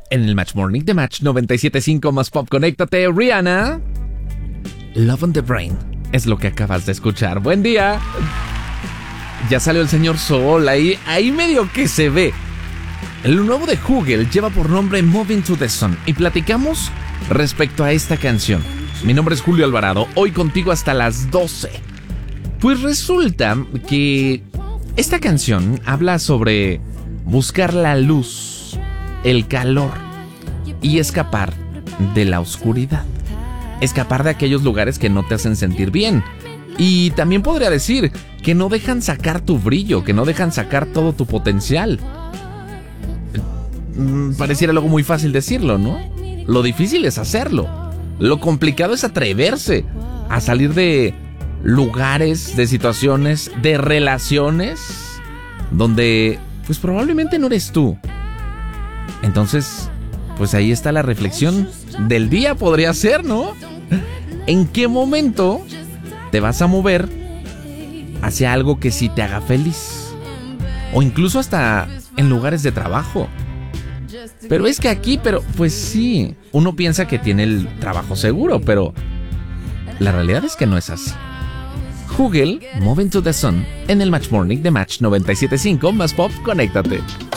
En el Match Morning de Match 97.5 más Pop, conéctate, Rihanna. Love on the Brain es lo que acabas de escuchar. Buen día. Ya salió el señor Sol, ahí medio que se ve. El nuevo de Google lleva por nombre Moving to the Sun y platicamos respecto a esta canción. Mi nombre es Julio Alvarado, hoy contigo hasta las 12. Pues resulta que esta canción habla sobre buscar la luz, el calor y escapar de la oscuridad. Escapar de aquellos lugares que no te hacen sentir bien. Y también podría decir que no dejan sacar tu brillo, que no dejan sacar todo tu potencial. Pareciera algo muy fácil decirlo, ¿no? Lo difícil es hacerlo. Lo complicado es atreverse a salir de lugares, de situaciones, de relaciones donde pues probablemente no eres tú. Entonces, pues ahí está la reflexión del día, podría ser, ¿no? ¿En qué momento te vas a mover hacia algo que sí te haga feliz? O incluso hasta en lugares de trabajo. Pero es que aquí, pues sí, uno piensa que tiene el trabajo seguro, pero la realidad es que no es así. Google, Moving to the Sun, en el Match Morning de Match 97.5 más Pop, conéctate.